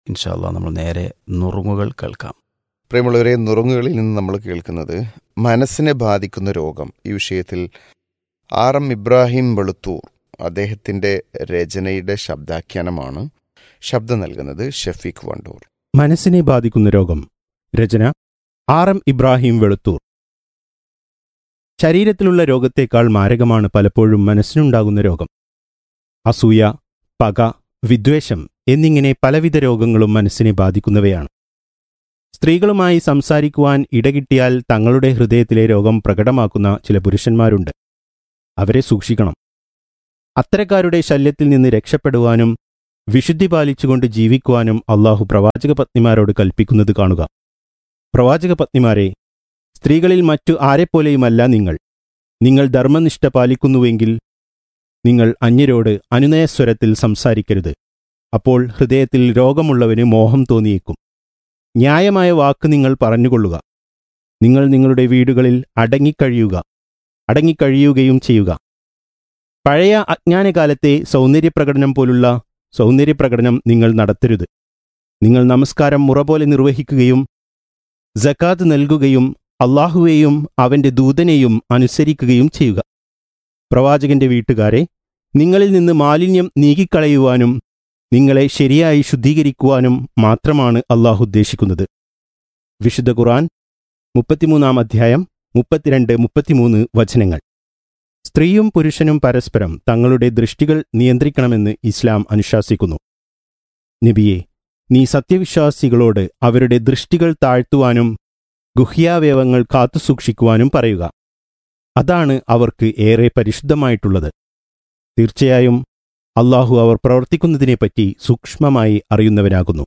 ഇൻഷാ അല്ലാഹ് നമ്മൾ നേരെ നുറുങ്ങുകൾ കേൾക്കാം. പ്രിയമുള്ളവരെ, നുറുങ്ങുകളിൽ നിന്ന് നമ്മൾ കേൾക്കുന്നത് മനസ്സിനെ ബാധിക്കുന്ന രോഗം. ഈ വിഷയത്തിൽ RM ഇബ്രാഹിം വെളുത്തൂർ അദ്ദേഹത്തിൻ്റെ രചനയുടെ ശബ്ദാഖ്യാനമാണ്. ശബ്ദം നൽകുന്നത് ഷഫീഖ് വണ്ടൂർ. മനസ്സിനെ ബാധിക്കുന്ന രോഗം. രചന RM ഇബ്രാഹിം വെളുത്തൂർ. ശരീരത്തിലുള്ള രോഗത്തേക്കാൾ മാരകമാണ് പലപ്പോഴും മനസ്സിനുണ്ടാകുന്ന രോഗം. അസൂയ, പക, വിദ്വേഷം എന്നിങ്ങനെ പലവിധ രോഗങ്ങളും മനസ്സിനെ ബാധിക്കുന്നവയാണ്. സ്ത്രീകളുമായി സംസാരിക്കുവാൻ ഇടകിട്ടിയാൽ തങ്ങളുടെ ഹൃദയത്തിലെ രോഗം പ്രകടമാക്കുന്ന ചില പുരുഷന്മാരുണ്ട്. അവരെ സൂക്ഷിക്കണം. അത്തരക്കാരുടെ ശല്യത്തിൽ നിന്ന് രക്ഷപ്പെടുവാനും വിശുദ്ധി പാലിച്ചുകൊണ്ട് ജീവിക്കുവാനും അള്ളാഹു പ്രവാചക പത്നിമാരോട് കൽപ്പിക്കുന്നത് കാണുക. പ്രവാചക പത്നിമാരെ, സ്ത്രീകളിൽ മറ്റു ആരെപ്പോലെയുമല്ല നിങ്ങൾ ധർമ്മനിഷ്ഠ പാലിക്കുന്നുവെങ്കിൽ നിങ്ങൾ അന്യരോട് അനുനയസ്വരത്തിൽ സംസാരിക്കരുത്. അപ്പോൾ ഹൃദയത്തിൽ രോഗമുള്ളവന് മോഹം തോന്നിയേക്കും. ന്യായമായ വാക്ക് നിങ്ങൾ പറഞ്ഞുകൊള്ളുക. നിങ്ങൾ നിങ്ങളുടെ വീടുകളിൽ അടങ്ങിക്കഴിയുകയും ചെയ്യുക. പഴയ അജ്ഞാനകാലത്തെ സൗന്ദര്യപ്രകടനം പോലുള്ള സൗന്ദര്യപ്രകടനം നിങ്ങൾ നടത്തരുത്. നിങ്ങൾ നമസ്കാരം മുറ പോലെ നിർവഹിക്കുകയും സകാത്ത് നൽകുകയും അള്ളാഹുവേയും അവന്റെ ദൂതനെയും അനുസരിക്കുകയും ചെയ്യുക. പ്രവാചകന്റെ വീട്ടുകാരെ, നിങ്ങളിൽ നിന്ന് മാലിന്യം നീക്കിക്കളയുവാനും നിങ്ങളെ ശരിയായി ശുദ്ധീകരിക്കുവാനും മാത്രമാണ് അള്ളാഹു ഉദ്ദേശിക്കുന്നത്. വിശുദ്ധ ഖുർആൻ 33 അധ്യായം 32-33 വചനങ്ങൾ. സ്ത്രീയും പുരുഷനും പരസ്പരം തങ്ങളുടെ ദൃഷ്ടികൾ നിയന്ത്രിക്കണമെന്ന് ഇസ്ലാം അനുശാസിക്കുന്നു. നബിയെ, നീ സത്യവിശ്വാസികളോട് അവരുടെ ദൃഷ്ടികൾ താഴ്ത്തുവാനും ഗുഹ്യാവയവങ്ങൾ കാത്തുസൂക്ഷിക്കുവാനും പറയുക. അതാണ് അവർക്ക് ഏറെ പരിശുദ്ധമായിട്ടുള്ളത്. തീർച്ചയായും അള്ളാഹു അവർ പ്രവർത്തിക്കുന്നതിനെപ്പറ്റി സൂക്ഷ്മമായി അറിയുന്നവനാകുന്നു.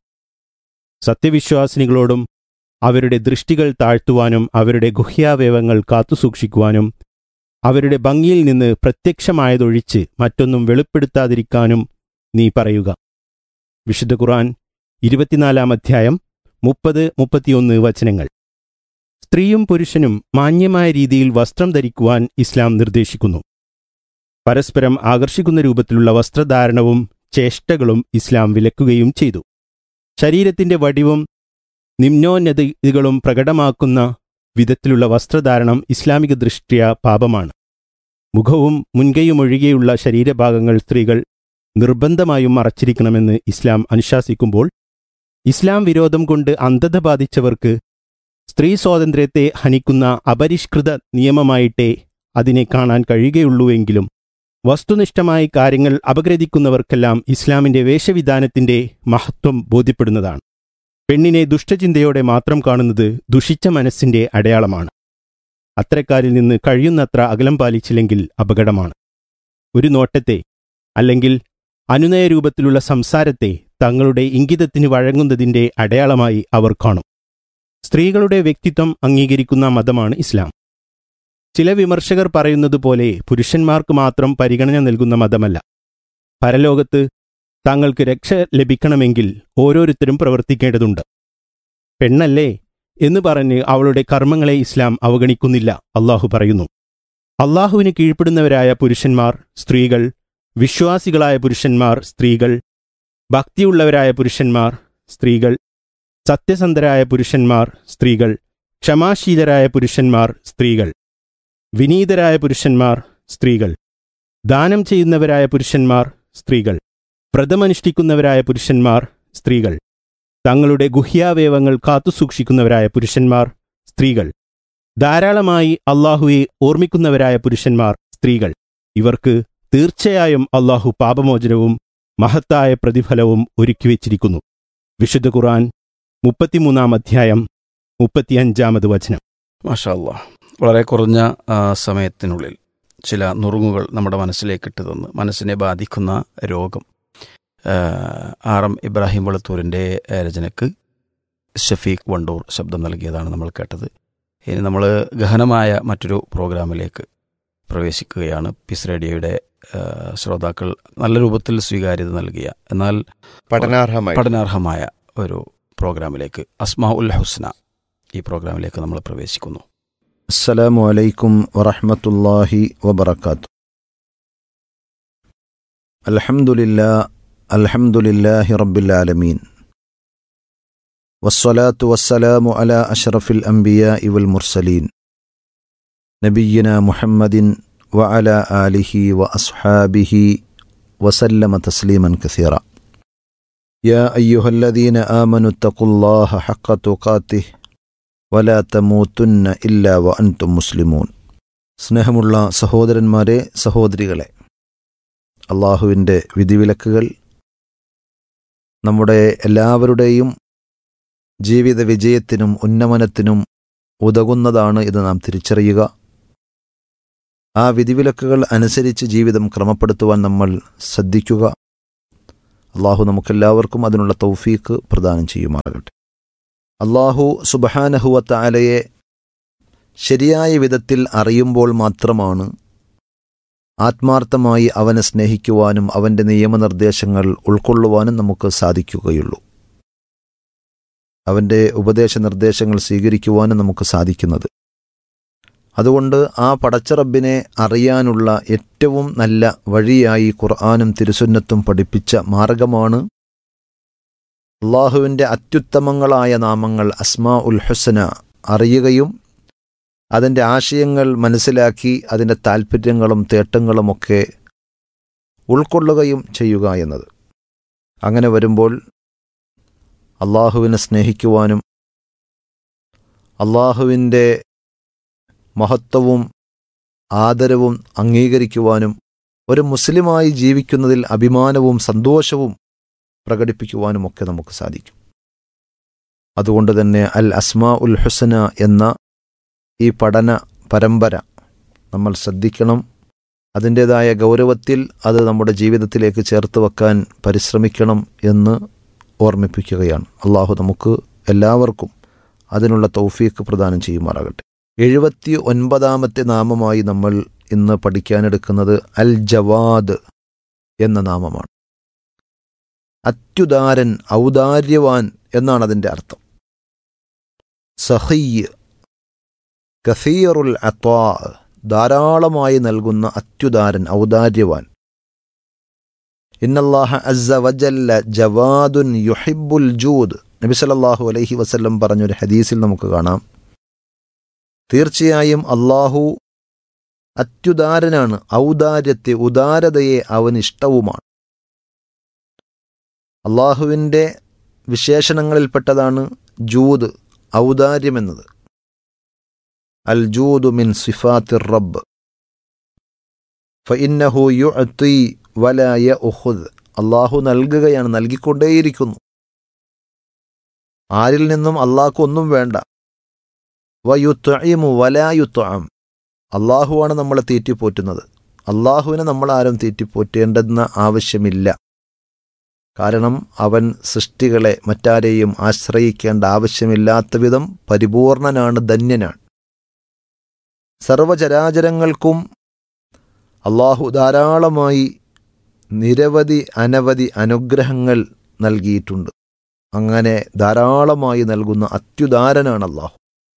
സത്യവിശ്വാസിനികളോടും അവരുടെ ദൃഷ്ടികൾ താഴ്ത്തുവാനും അവരുടെ ഗുഹ്യാവയവങ്ങൾ കാത്തുസൂക്ഷിക്കുവാനും അവരുടെ ഭംഗിയിൽ നിന്ന് പ്രത്യക്ഷമായതൊഴിച്ച് മറ്റൊന്നും വെളിപ്പെടുത്താതിരിക്കാനും നീ പറയുക. വിശുദ്ധ ഖുർആൻ 24 അധ്യായം 30-31 വചനങ്ങൾ. സ്ത്രീയും പുരുഷനും മാന്യമായ രീതിയിൽ വസ്ത്രം ധരിക്കുവാൻ ഇസ്ലാം നിർദ്ദേശിക്കുന്നു. പരസ്പരം ആകർഷിക്കുന്ന രൂപത്തിലുള്ള വസ്ത്രധാരണവും ചേഷ്ടകളും ഇസ്ലാം വിലക്കുകയും ചെയ്തു. ശരീരത്തിന്റെ വടിവും നിമ്നോന്നതികളും പ്രകടമാക്കുന്ന വിധത്തിലുള്ള വസ്ത്രധാരണം ഇസ്ലാമിക ദൃഷ്ട്യാ പാപമാണ്. മുഖവും മുൻകൈയുമൊഴികെയുള്ള ശരീരഭാഗങ്ങൾ സ്ത്രീകൾ നിർബന്ധമായും മറച്ചിരിക്കണമെന്ന് ഇസ്ലാം അനുശാസിക്കുമ്പോൾ, ഇസ്ലാം വിരോധം കൊണ്ട് അന്ധത ബാധിച്ചവർക്ക് സ്ത്രീ സ്വാതന്ത്ര്യത്തെ ഹനിക്കുന്ന അപരിഷ്കൃത നിയമമായിട്ടേ അതിനെ കാണാൻ കഴിയുകയുള്ളൂവെങ്കിലും വസ്തുനിഷ്ഠമായി കാര്യങ്ങൾ അപഗ്രഥിക്കുന്നവർക്കെല്ലാം ഇസ്ലാമിന്റെ വേഷവിധാനത്തിന്റെ മഹത്വം ബോധ്യപ്പെടുന്നതാണ്. പെണ്ണിനെ ദുഷ്ടചിന്തയോടെ മാത്രം കാണുന്നത് ദുഷിച്ച മനസ്സിന്റെ അടയാളമാണ്. അത്തരക്കാരിൽ നിന്ന് കഴിയുന്നത്ര അകലം പാലിച്ചില്ലെങ്കിൽ അപകടമാണ്. ഒരു നോട്ടത്തെ അല്ലെങ്കിൽ അനുനയരൂപത്തിലുള്ള സംസാരത്തെ തങ്ങളുടെ ഇംഗിതത്തിന് വഴങ്ങുന്നതിന്റെ അടയാളമായി അവർ കാണും. സ്ത്രീകളുടെ വ്യക്തിത്വം അംഗീകരിക്കുന്ന മതമാണ് ഇസ്ലാം. ചില വിമർശകർ പറയുന്നതുപോലെ പുരുഷന്മാർക്ക് മാത്രം പരിഗണന നൽകുന്ന മതമല്ല. പരലോകത്ത് താങ്കൾക്ക് രക്ഷ ലഭിക്കണമെങ്കിൽ ഓരോരുത്തരും പ്രവർത്തിക്കേണ്ടതുണ്ട്. പെണ്ണല്ലേ എന്ന് പറഞ്ഞ് അവളുടെ കർമ്മങ്ങളെ ഇസ്ലാം അവഗണിക്കുന്നില്ല. അള്ളാഹു പറയുന്നു, അള്ളാഹുവിന് കീഴ്പ്പെടുന്നവരായ പുരുഷന്മാർ, സ്ത്രീകൾ, വിശ്വാസികളായ പുരുഷന്മാർ, സ്ത്രീകൾ, ഭക്തിയുള്ളവരായ പുരുഷന്മാർ, സ്ത്രീകൾ, സത്യസന്ധരായ പുരുഷന്മാർ, സ്ത്രീകൾ, ക്ഷമാശീലരായ പുരുഷന്മാർ, സ്ത്രീകൾ, വിനീതരായ പുരുഷന്മാർ, സ്ത്രീകൾ, ദാനം ചെയ്യുന്നവരായ പുരുഷന്മാർ, സ്ത്രീകൾ, വ്രതമനുഷ്ഠിക്കുന്നവരായ പുരുഷന്മാർ, സ്ത്രീകൾ, തങ്ങളുടെ ഗുഹ്യാവയവങ്ങൾ കാത്തുസൂക്ഷിക്കുന്നവരായ പുരുഷന്മാർ, സ്ത്രീകൾ, ധാരാളമായി അള്ളാഹുവെ ഓർമ്മിക്കുന്നവരായ പുരുഷന്മാർ, സ്ത്രീകൾ, ഇവർക്ക് തീർച്ചയായും അള്ളാഹു പാപമോചനവും മഹത്തായ പ്രതിഫലവും ഒരുക്കിവെച്ചിരിക്കുന്നു. വിശുദ്ധ ഖുർആൻ 33 അധ്യായം 35 വചനം. മാഷാ അല്ലാഹ്, വളരെ കുറഞ്ഞ സമയത്തിനുള്ളിൽ ചില നുറുങ്ങുകൾ നമ്മുടെ മനസ്സിലേക്കിട്ട് തന്ന് മനസ്സിനെ ബാധിക്കുന്ന രോഗം. RM ഇബ്രാഹിം വെളുത്തൂരിൻ്റെ രചനയ്ക്ക് ഷഫീഖ് വണ്ടൂർ ശബ്ദം നൽകിയതാണ് നമ്മൾ കേട്ടത്. ഇനി നമ്മൾ ഗഹനമായ മറ്റൊരു പ്രോഗ്രാമിലേക്ക് പ്രവേശിക്കുകയാണ്. പീസ് റേഡിയോയുടെ ശ്രോതാക്കൾ നല്ല രൂപത്തിൽ സ്വീകാര്യത നൽകിയ എന്നാൽ പഠനാർഹമായ ഒരു പ്രോഗ്രാമിലേക്ക്, അസ്മാഉൽ ഹുസ്ന, ഈ പ്രോഗ്രാമിലേക്ക് നമ്മൾ പ്രവേശിക്കുന്നു. അസ്സലാമു അലൈക്കും വറഹ്മത്തുള്ളാഹി വബറകാതുഹു. അൽഹംദുലില്ലാഹി റബ്ബിൽ ആലമീൻ. വസ്സലാത്തു വസ്സലാമു അലാ അഷ്റഫിൽ അംബിയാഇ വൽ മുർസലീൻ നബിയ്യിനാ മുഹമ്മദിൻ വഅലാ ആലിഹി വഅസ്ഹാബിഹി വസല്ലമ തസ്ലീമൻ കസീറ. യാ അയ്യുഹല്ലദീന ആമനു തഖുല്ലാഹ ഹഖ്ക തുഖാതിഹി വലാ തമൂതുന്ന ഇല്ലാ വഅൻതും മുസ്ലിമൂൻ. സ്നേഹമുള്ള സഹോദരന്മാരെ, സഹോദരികളെ, അള്ളാഹുവിൻ്റെ വിധിവിലക്കുകൾ നമ്മുടെ എല്ലാവരുടെയും ജീവിത വിജയത്തിനും ഉന്നമനത്തിനും ഉതകുന്നതാണ് എന്ന് നാം തിരിച്ചറിയുക. ആ വിധിവിലക്കുകൾ അനുസരിച്ച് ജീവിതം ക്രമപ്പെടുത്തുവാൻ നമ്മൾ ശ്രദ്ധിക്കുക. അള്ളാഹു നമുക്കെല്ലാവർക്കും അതിനുള്ള തൗഫീക്ക് പ്രദാനം ചെയ്യുമാറാകട്ടെ. അള്ളാഹു സുബ്ഹാനഹു വ തആലയെ ശരിയായ വിധത്തിൽ അറിയുമ്പോൾ മാത്രമാണ് ആത്മാർത്ഥമായി അവനെ സ്നേഹിക്കുവാനും അവൻ്റെ നിയമനിർദ്ദേശങ്ങൾ ഉൾക്കൊള്ളുവാനും നമുക്ക് സാധിക്കുകയുള്ളൂ. അവൻ്റെ ഉപദേശ നിർദ്ദേശങ്ങൾ സ്വീകരിക്കുവാനും നമുക്ക് സാധിക്കുന്നത്. അതുകൊണ്ട് ആ പടച്ച റബ്ബിനെ അറിയാനുള്ള ഏറ്റവും നല്ല വഴിയായി ഖുർആനും തിരുസുന്നത്തും പഠിപ്പിച്ച മാർഗമാണ് അള്ളാഹുവിൻ്റെ അത്യുത്തമങ്ങളായ നാമങ്ങൾ അസ്മാ ഉൽ ഹുസ്ന അറിയുകയും അതിൻ്റെ ആശയങ്ങൾ മനസ്സിലാക്കി അതിൻ്റെ താൽപ്പര്യങ്ങളും തേട്ടങ്ങളുമൊക്കെ ഉൾക്കൊള്ളുകയും ചെയ്യുക എന്നത്. അങ്ങനെ വരുമ്പോൾ അള്ളാഹുവിനെ സ്നേഹിക്കുവാനും അള്ളാഹുവിൻ്റെ മഹത്വവും ആദരവും അംഗീകരിക്കുവാനും ഒരു മുസ്ലിമായി ജീവിക്കുന്നതിൽ അഭിമാനവും സന്തോഷവും പ്രകടിപ്പിക്കുവാനുമൊക്കെ നമുക്ക് സാധിക്കും. അതുകൊണ്ട് തന്നെ അൽ അസ്മാ ഉൽ ഹുസ്ന എന്ന ഈ പഠന പരമ്പര നമ്മൾ ശ്രദ്ധിക്കണം. അതിൻ്റേതായ ഗൗരവത്തിൽ അത് നമ്മുടെ ജീവിതത്തിലേക്ക് ചേർത്ത് വെക്കാൻ പരിശ്രമിക്കണം എന്ന് ഓർമ്മിപ്പിക്കുകയാണ്. അള്ളാഹു നമുക്ക് എല്ലാവർക്കും അതിനുള്ള തൗഫീക്ക് പ്രദാനം ചെയ്യുമാറാകട്ടെ. 79ാമത്തെ നാമമായി നമ്മൾ ഇന്ന് പഠിക്കാനെടുക്കുന്നത് അൽ ജവാദ് എന്ന നാമമാണ്. അത്യുദാരൻ, ഔദാര്യവാൻ എന്നാണ് അതിൻ്റെ അർത്ഥം. സഖിയ്, കസീറുൽ അത്വാ, ധാരാളമായി നൽകുന്ന അത്യുദാരൻ, ഔദാര്യവാൻ. ഇന്നല്ലാഹ അസ്സ വജല്ല ജവാദുൻ യുഹിബ്ബുൽ ജൂദ്. നബി സല്ലല്ലാഹു അലൈഹി വസല്ലം പറഞ്ഞൊരു ഹദീസിൽ നമുക്ക് കാണാം, തീർച്ചയായും അള്ളാഹു അത്യുദാരനാണ്, ഔദാര്യത്തെ, ഉദാരതയെ അവനിഷ്ടവുമാണ്. അള്ളാഹുവിൻ്റെ വിശേഷണങ്ങളിൽപ്പെട്ടതാണ് ജൂദ്, ഔദാര്യമെന്നത്. അൽ ജൂദു മിൻ സിഫാത്തിർ റബ്ബ് ഫഇന്നഹു യുഅതി വലാ യഅഖുദ്. അള്ളാഹു നൽകുകയാണ്, നൽകിക്കൊണ്ടേയിരിക്കുന്നു. ആരിൽ നിന്നും അള്ളാഹ്ക്ക് ഒന്നും വേണ്ട. വയുത്ഇമു വലാ യുത്അം. അള്ളാഹുവാണ് നമ്മളെ തീറ്റിപ്പോറ്റുന്നത്. അള്ളാഹുവിനെ നമ്മളാരും തീറ്റിപ്പോറ്റേണ്ടെന്ന ആവശ്യമില്ല. കാരണം അവൻ സൃഷ്ടികളെ മറ്റാരെയും ആശ്രയിക്കേണ്ട ആവശ്യമില്ലാത്ത വിധം പരിപൂർണനാണ്, ധന്യനാണ്. സർവചരാചരങ്ങൾക്കും അള്ളാഹു ധാരാളമായി നിരവധി അനവധി അനുഗ്രഹങ്ങൾ നൽകിയിട്ടുണ്ട്. അങ്ങനെ ധാരാളമായി നൽകുന്ന അത്യുദാരനാണ് അള്ളാഹു.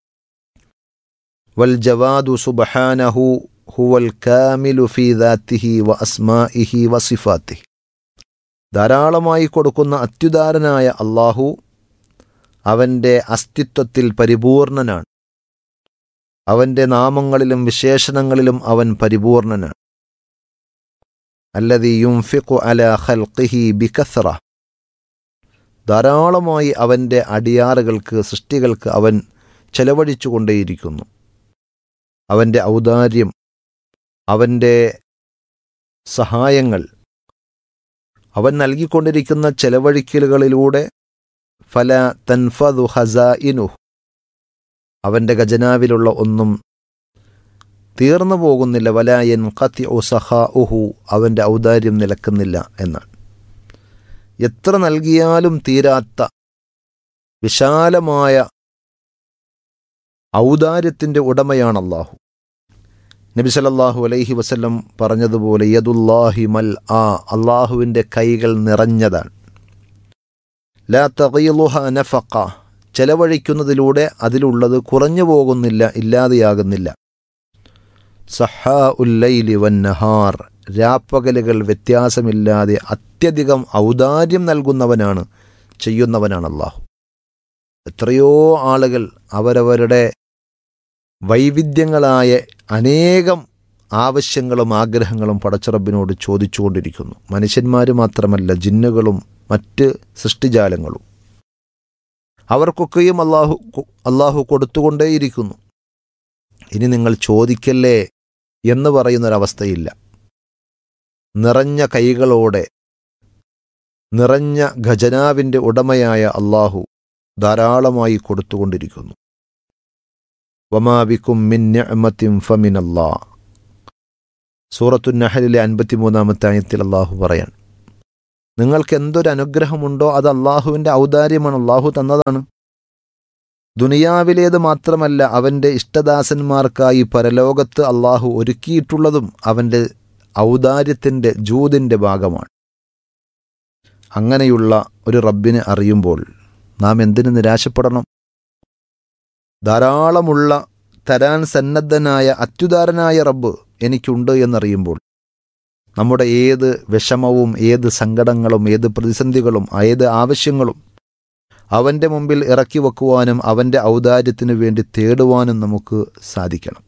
വൽ ജവാദു സുബ്ഹാനഹു ഹുവൽ കാമിലു ഫീ ദാത്തിഹി വ അസ്മാഇഹി വ സിഫാത്തിഹി. ധാരാളമായി കൊടുക്കുന്ന അത്യുദാരനായ അള്ളാഹു അവൻ്റെ അസ്തിത്വത്തിൽ പരിപൂർണനാണ്. അവൻ്റെ നാമങ്ങളിലും വിശേഷണങ്ങളിലും അവൻ പരിപൂർണനാണ്. അല്ലദീ യുൻഫിഖു അലാ ഖൽഖിഹി ബികസ്റ. ധാരാളമായി അവൻ്റെ അടിയാറുകൾക്ക്, സൃഷ്ടികൾക്ക് അവൻ ചെലവഴിച്ചുകൊണ്ടേയിരിക്കുന്നു. അവൻ്റെ ഔദാര്യം, അവൻ്റെ സഹായങ്ങൾ, അവൻ നൽകിക്കൊണ്ടിരിക്കുന്ന ചെലവഴിക്കലുകളിലൂടെ ഫല തൻഫദു ഖസാഇനുഹു. അവൻ്റെ ഖജനാവിലുള്ള ഒന്നും തീർന്നു പോകുന്നില്ല. വലാ യൻഖതിഉ സഖാഉഹു. അവൻ്റെ ഔദാര്യം നിലക്കുന്നില്ല എന്നാണ്. എത്ര നൽകിയാലും തീരാത്ത വിശാലമായ ഔദാര്യത്തിൻ്റെ ഉടമയാണ് അള്ളാഹു. നബി സല്ലല്ലാഹു അലൈഹി വസല്ലം പറഞ്ഞതുപോലെ യദുല്ലാഹി മൽ ആ, അള്ളാഹുവിൻ്റെ കൈകൾ നിറഞ്ഞതാണ്. ലാ തഗീലുഹ നഫഖ. ചെലവഴിക്കുന്നതിലൂടെ അതിലുള്ളത് കുറഞ്ഞു പോകുന്നില്ല, ഇല്ലാതെയാകുന്നില്ല. സഹാ ഉല്ലൈലി വന്നഹാർ. രാപ്പകലുകൾ വ്യത്യാസമില്ലാതെ അത്യധികം ഔദാര്യം നൽകുന്നവനാണ്, ചെയ്യുന്നവനാണ് അള്ളാഹു. എത്രയോ ആളുകൾ അവരവരുടെ വൈവിധ്യങ്ങളായ അനേകം ആവശ്യങ്ങളും ആഗ്രഹങ്ങളും പടച്ചറബിനോട് ചോദിച്ചുകൊണ്ടിരിക്കുന്നു. മനുഷ്യന്മാർ മാത്രമല്ല, ജിന്നുകളും മറ്റ് സൃഷ്ടിജാലങ്ങളും അവർക്കൊക്കെയും അള്ളാഹു കൊടുത്തുകൊണ്ടേയിരിക്കുന്നു. ഇനി നിങ്ങൾ ചോദിക്കല്ലേ എന്ന് പറയുന്നൊരവസ്ഥയില്ല. നിറഞ്ഞ കൈകളോടെ നിറഞ്ഞ ഖജനാവിൻ്റെ ഉടമയായ അള്ളാഹു ധാരാളമായി കൊടുത്തുകൊണ്ടിരിക്കുന്നു. വമാ ബിക്കും മിൻ നിഅമത്തിൻ ഫമിനല്ലാഹ്. സൂറത്തുൻ നഹലിലെ 53-ാമത്തെ ആയത്തിൽ അള്ളാഹു പറയാൻ, നിങ്ങൾക്ക് എന്തൊരു അനുഗ്രഹമുണ്ടോ അത് അള്ളാഹുവിൻ്റെ ഔദാര്യമാണ്, അള്ളാഹു തന്നതാണ്. ദുനിയാവിലേത് മാത്രമല്ല, അവൻ്റെ ഇഷ്ടദാസന്മാർക്കായി പരലോകത്ത് അള്ളാഹു ഒരുക്കിയിട്ടുള്ളതും അവൻ്റെ ഔദാര്യത്തിൻ്റെ ജൂദിൻ്റെ ഭാഗമാണ്. അങ്ങനെയുള്ള ഒരു റബ്ബിനെ അറിയുമ്പോൾ നാം എന്തിനു നിരാശപ്പെടണം? ധാരാളമുള്ള തരാൻ സന്നദ്ധനായ അത്യുദാരനായ റബ്ബ് എനിക്കുണ്ട് എന്നറിയുമ്പോൾ നമ്മുടെ ഏത് വിഷമവും ഏത് സങ്കടങ്ങളും ഏത് പ്രതിസന്ധികളും ഏത് ആവശ്യങ്ങളും അവൻ്റെ മുമ്പിൽ ഇറക്കി വെക്കുവാനും അവൻ്റെ ഔദാര്യത്തിനു വേണ്ടി തേടുവാനും നമുക്ക് സാധിക്കണം.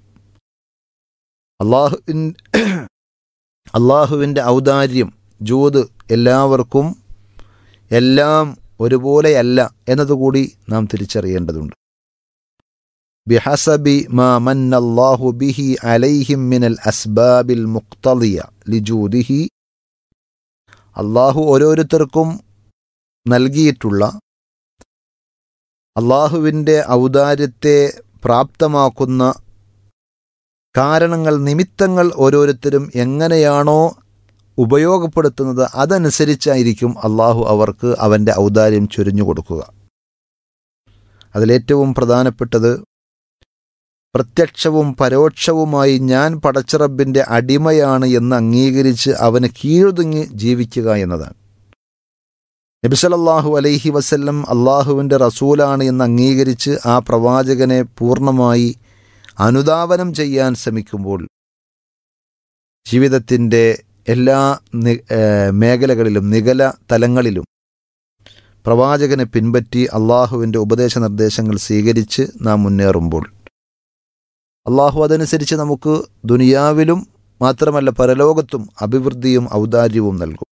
അള്ളാഹുവിൻ്റെ ഔദാര്യം ജൂദ് എല്ലാവർക്കും എല്ലാം ഒരുപോലെയല്ല എന്നതുകൂടി നാം തിരിച്ചറിയേണ്ടതുണ്ട്. ബിഹസബി മാ മന്നല്ലാഹു ബിഹി അലൈഹിം മിനൽ അസ്ബാബിൽ മുഖ്തദിയ ലിജൂദിഹി. അള്ളാഹു ഓരോരുത്തർക്കും നൽകിയിട്ടുള്ള അള്ളാഹുവിൻ്റെ ഔദാര്യത്തെ പ്രാപ്തമാക്കുന്ന കാരണങ്ങൾ, നിമിത്തങ്ങൾ ഓരോരുത്തരും എങ്ങനെയാണോ ഉപയോഗപ്പെടുത്തുന്നത് അതനുസരിച്ചായിരിക്കും അള്ളാഹു അവർക്ക് അവൻ്റെ ഔദാര്യം ചൊരിഞ്ഞു കൊടുക്കുക. അതിലേറ്റവും പ്രധാനപ്പെട്ടത് പ്രത്യക്ഷവും പരോക്ഷവുമായി ഞാൻ പടച്ചറബിൻ്റെ അടിമയാണ് എന്ന് അംഗീകരിച്ച് അവന് കീഴൊതുങ്ങി ജീവിക്കുക എന്നതാണ്. നബി സല്ലല്ലാഹു അലൈഹി വസല്ലം അള്ളാഹുവിൻ്റെ റസൂലാണ് എന്ന് അംഗീകരിച്ച് ആ പ്രവാചകനെ പൂർണ്ണമായി അനുധാവനം ചെയ്യാൻ ശ്രമിക്കുമ്പോൾ ജീവിതത്തിൻ്റെ എല്ലാ മേഖലകളിലും നിഗല തലങ്ങളിലും പ്രവാചകനെ പിൻപറ്റി അള്ളാഹുവിൻ്റെ ഉപദേശ നിർദ്ദേശങ്ങൾ സ്വീകരിച്ച് നാം മുന്നേറുമ്പോൾ അള്ളാഹു അതനുസരിച്ച് നമുക്ക് ദുനിയാവിലും മാത്രമല്ല പരലോകത്തും അഭിവൃദ്ധിയും ഔദാര്യവും നൽകും.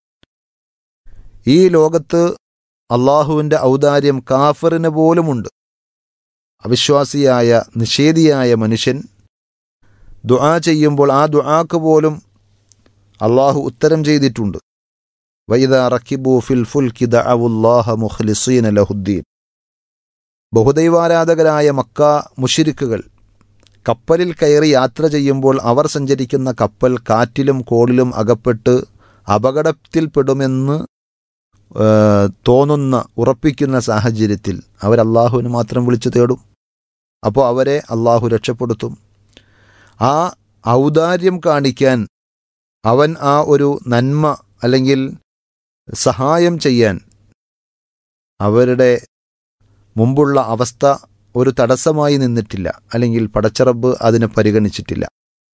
ഈ ലോകത്ത് അള്ളാഹുവിൻ്റെ ഔദാര്യം കാഫിറിന് പോലുമുണ്ട്. അവിശ്വാസിയായ നിഷേധിയായ മനുഷ്യൻ ദുആ ചെയ്യുമ്പോൾ ആ ദുആക്ക് പോലും അള്ളാഹു ഉത്തരം ചെയ്തിട്ടുണ്ട്. വഇദാ റക്കിബൂ ഫിൽ ഫുൽകി ദഅവുല്ലാഹ മുഖ്ലിസീന ലഹുദ്ദീൻ. ബഹുദൈവാരാധകരായ മക്ക മുശ്രിക്കുകൾ കപ്പലിൽ കയറി യാത്ര ചെയ്യുമ്പോൾ അവർ സഞ്ചരിക്കുന്ന കപ്പൽ കാറ്റിലും കോളിലും അകപ്പെട്ട് അപകടത്തിൽപ്പെടുമെന്ന് തോന്നുന്ന ഉറപ്പിക്കുന്ന സാഹചര്യത്തിൽ അവർ അള്ളാഹുവിന് മാത്രം വിളിച്ചു തേടും. അപ്പോൾ അവരെ അള്ളാഹു രക്ഷപ്പെടുത്തും. ആ ഔദാര്യം കാണിക്കാൻ, അവൻ ആ ഒരു നന്മ അല്ലെങ്കിൽ സഹായം ചെയ്യാൻ അവരുടെ മുമ്പുള്ള അവസ്ഥ ഒരു തടസ്സമായി നിന്നിട്ടില്ല, അല്ലെങ്കിൽ പടച്ചറബ് അതിനെ പരിഗണിച്ചിട്ടില്ല.